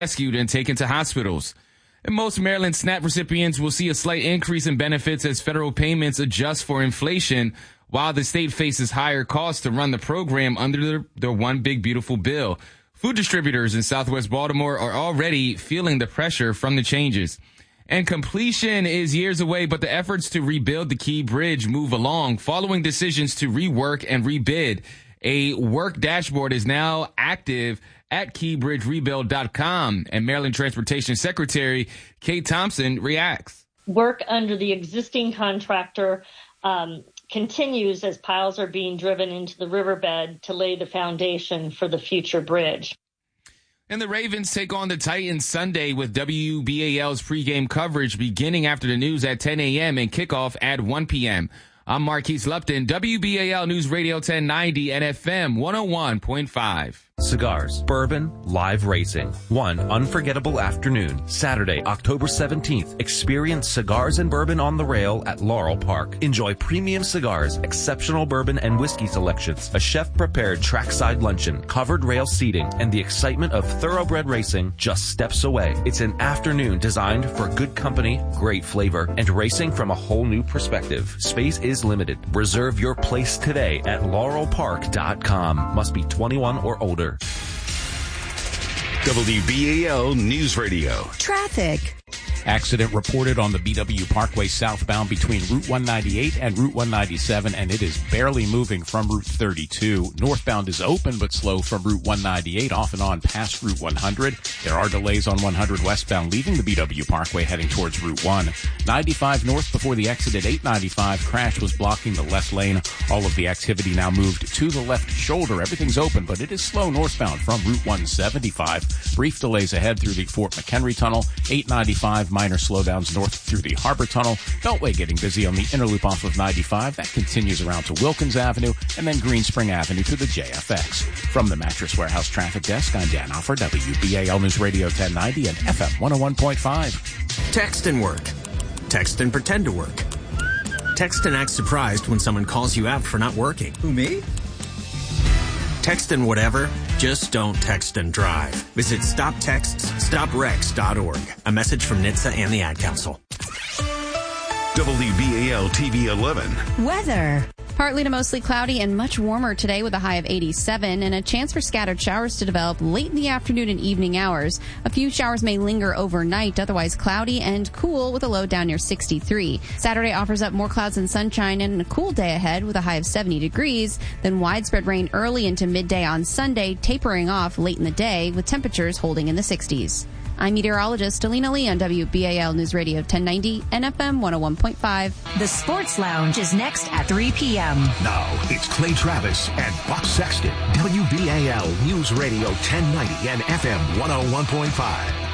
rescued and taken to hospitals. And most Maryland SNAP recipients will see a slight increase in benefits as federal payments adjust for inflation, while the state faces higher costs to run the program under the One Big Beautiful Bill. Food distributors in Southwest Baltimore are already feeling the pressure from the changes. And completion is years away, but the efforts to rebuild the Key Bridge move along following decisions to rework and rebid. A work dashboard is now active at keybridgerebuild.com, and Maryland Transportation Secretary Kate Thompson reacts. Work under the existing contractor continues as piles are being driven into the riverbed to lay the foundation for the future bridge. And the Ravens take on the Titans Sunday with WBAL's pregame coverage beginning after the news at 10 a.m. and kickoff at 1 p.m. I'm Marquise Lupton, WBAL News Radio 1090 and FM 101.5. Cigars, bourbon, live racing. One unforgettable afternoon, Saturday, October 17th. Experience cigars and bourbon on the rail at Laurel Park. Enjoy premium cigars, exceptional bourbon and whiskey selections, a chef-prepared trackside luncheon, covered rail seating, and the excitement of thoroughbred racing just steps away. It's an afternoon designed for good company, great flavor, and racing from a whole new perspective. Space is limited. Reserve your place today at laurelpark.com. Must be 21 or older. WBAL News Radio. Traffic. Accident reported on the BW Parkway southbound between Route 198 and Route 197, and it is barely moving from Route 32. Northbound is open but slow from Route 198 off and on past Route 100. There are delays on 100 westbound leaving the BW Parkway heading towards Route 1. 95 north before the exit at 895. Crash was blocking the left lane. All of the activity now moved to the left shoulder. Everything's open, but it is slow northbound from Route 175. Brief delays ahead through the Fort McHenry Tunnel. 895. Minor slowdowns north through the Harbor Tunnel. Beltway getting busy on the inner loop off of 95. That continues around to Wilkins Avenue and then Green Spring Avenue to the JFX. From the Mattress Warehouse Traffic Desk, I'm Dan Offer, WBAL News Radio 1090 and FM 101.5. Text and work. Text and pretend to work. Text and act surprised when someone calls you out for not working. Who, me? Text and whatever, just don't text and drive. Visit StopTextsStopWrecks.org. A message from NHTSA and the Ad Council. WBAL TV 11. Weather. Partly to mostly cloudy and much warmer today with a high of 87 and a chance for scattered showers to develop late in the afternoon and evening hours. A few showers may linger overnight, otherwise cloudy and cool with a low down near 63. Saturday offers up more clouds and sunshine and a cool day ahead with a high of 70 degrees. Then widespread rain early into midday on Sunday, tapering off late in the day with temperatures holding in the 60s. I'm meteorologist Alina Lee on WBAL News Radio 1090 and FM 101.5. The Sports Lounge is next at 3 p.m. Now, it's Clay Travis and Buck Sexton. WBAL News Radio 1090 and FM 101.5.